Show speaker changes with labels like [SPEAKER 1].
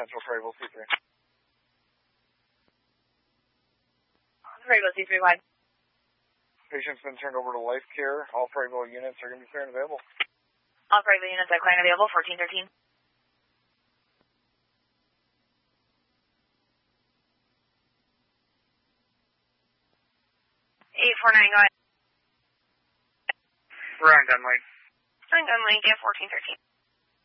[SPEAKER 1] Central Fraval C3.
[SPEAKER 2] Fraval C3 wide.
[SPEAKER 1] Patient's been turned over to life care. All Fraval units are going to be clear and available.
[SPEAKER 2] All Fraval units are clear and available, 1413. 849, go ahead.
[SPEAKER 1] We're on gun link.
[SPEAKER 2] On gun link at 1413.